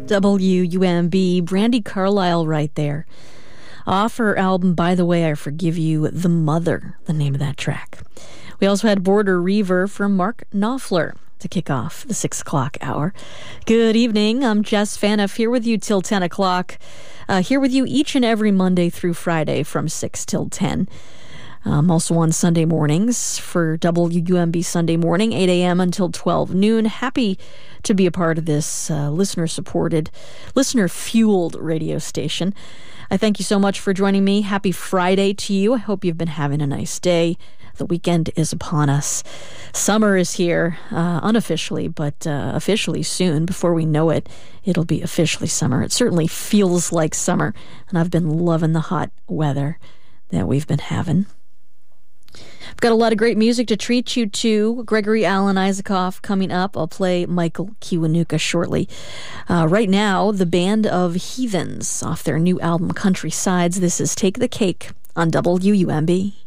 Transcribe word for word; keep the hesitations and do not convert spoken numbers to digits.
W U M B, Brandi Carlile right there. Off her album, By the Way, I Forgive You, The Mother, the name of that track. We also had Border Reaver from Mark Knopfler to kick off the six o'clock hour. Good evening. I'm Jess Faniff here with you till ten o'clock. Uh, here with you each and every Monday through Friday from six till ten. Um, also on Sunday mornings for W U M B Sunday Morning, eight a.m. until twelve noon. Happy to be a part of this uh, listener-supported, listener-fueled radio station. I thank you so much for joining me. Happy Friday to you. I hope you've been having a nice day. The weekend is upon us. Summer is here, uh, unofficially, but uh, officially soon. Before we know it, it'll be officially summer. It certainly feels like summer, and I've been loving the hot weather that we've been having. I've got a lot of great music to treat you to. Gregory Alan Isaacoff coming up. I'll play Michael Kiwanuka shortly. Uh, right now, the Band of Heathens off their new album, Countrysides. This is Take the Cake on W U M B.